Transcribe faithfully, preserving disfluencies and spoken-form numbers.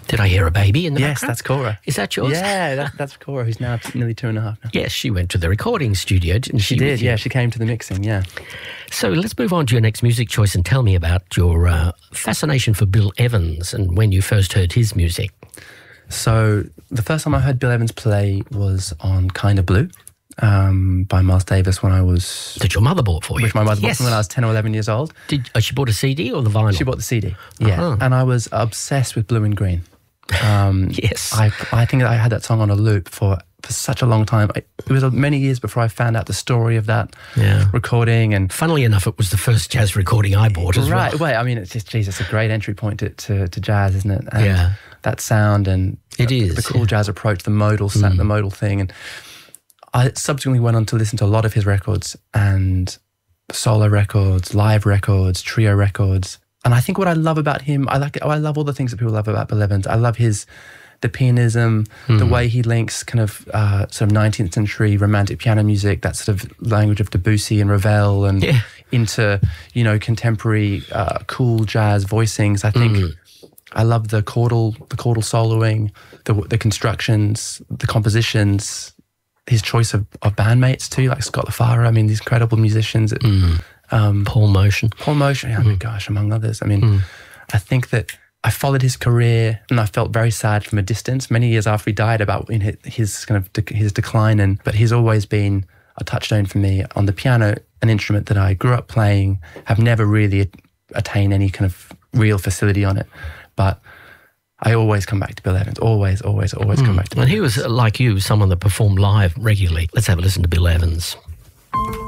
Did I hear a baby in the yes, background? Yes, that's Cora. Is that yours? Yeah, that, that's Cora, who's now nearly two and a half now. Yes, she went to the recording studio, didn't she? She did, yeah. She came to the mixing, yeah. So let's move on to your next music choice and tell me about your uh, fascination for Bill Evans and when you first heard his music. So the first time I heard Bill Evans play was on Kinda Blue um, by Miles Davis when I was... That your mother bought for you? Which my mother yes. bought when I was ten or eleven years old. Did uh, she bought a C D or the vinyl? She bought the C D, yeah. Uh-huh. And I was obsessed with Blue and Green. Um, yes. I I think I had that song on a loop for, for such a long time. I, it was many years before I found out the story of that yeah. recording. And funnily enough, it was the first jazz recording I bought as right, well. Right, well, I mean, it's just, geez, it's a great entry point to, to, to jazz, isn't it? And yeah. that sound and it is, the cool yeah. jazz approach, the modal sound, mm. the modal thing. And I subsequently went on to listen to a lot of his records and solo records, live records, trio records. And I think what I love about him, I like, I love all the things that people love about Bill Evans. I love his, the pianism, mm. the way he links kind of uh, sort of nineteenth century romantic piano music, that sort of language of Debussy and Ravel, and yeah. into, you know, contemporary uh, cool jazz voicings. I think mm. I love the chordal, the chordal soloing, the, the constructions, the compositions, his choice of, of bandmates too, like Scott LaFaro. I mean, these incredible musicians. Mm. Um, Paul Motion. Paul Motion, oh mm. my gosh, among others. I mean, mm. I think that I followed his career and I felt very sad from a distance many years after he died about in his kind of de- his decline. And but he's always been a touchstone for me on the piano, an instrument that I grew up playing, have never really attained any kind of real facility on it. But I always come back to Bill Evans, always, always, always mm. come back to Bill And Evans. he was, like you, someone that performed live regularly. Let's have a listen to Bill Evans.